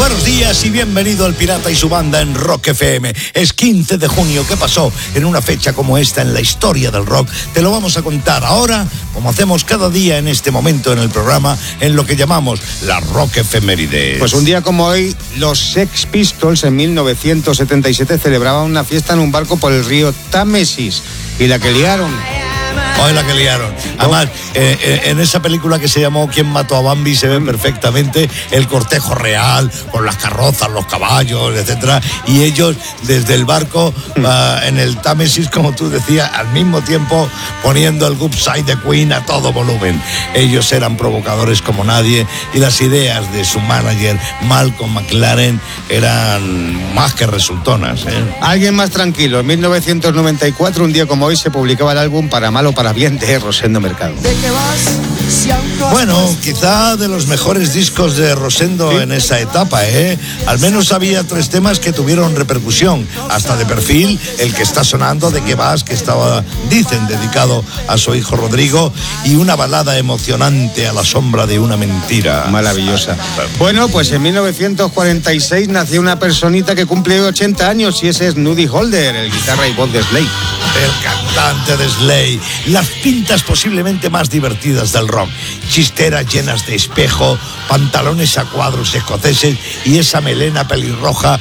Buenos días y bienvenido al Pirata y su banda en Rock FM. Es 15 de junio. ¿Qué pasó en una fecha como esta en la historia del rock? Te lo vamos a contar ahora, como hacemos cada día en este momento en el programa, en lo que llamamos la Rock Efemérides. Pues un día como hoy, los Sex Pistols en 1977 celebraban una fiesta en un barco por el río Támesis. Y la que liaron. Hoy la que liaron. Además, en esa película que se llamó ¿Quién mató a Bambi? Se ve perfectamente el cortejo real, con las carrozas, los caballos, etcétera, y ellos desde el barco en el Támesis, como tú decías, al mismo tiempo poniendo el Good Side de Queen a todo volumen. Ellos eran provocadores como nadie y las ideas de su manager Malcolm McLaren eran más que resultonas. Alguien más tranquilo. En 1994, un día como hoy, se publicaba el álbum Para Mal o Para Bien de Rosendo Mercado. Bueno, quizá de los mejores discos de Rosendo en esa etapa, Al menos había 3 temas que tuvieron repercusión. Hasta De Perfil, el que está sonando, De qué vas, que estaba, dicen, dedicado a su hijo Rodrigo, y una balada emocionante, A la sombra de una mentira. Maravillosa. Bueno, pues en 1946 nació una personita que cumple 80 años y ese es Nudie Holder, el guitarra y voz de Slade. El cantante de Slade. Las pintas posiblemente más divertidas del rock. Chisteras llenas de espejo, pantalones a cuadros escoceses y esa melena pelirroja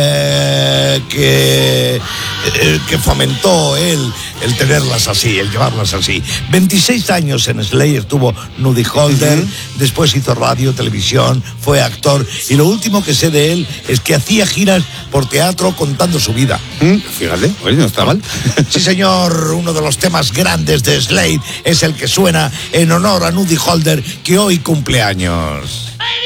que fomentó él el tenerlas así, el llevarlas así. 26 años en Slayer tuvo Nudie Holder, después hizo radio, televisión, fue actor y lo último que sé de él es que hacía giras por teatro contando su vida. Fíjate, oye, no está mal. Sí, señor, uno de los temas grandes de Slade es el que suena en honor a Nudie Holder, que hoy cumple años.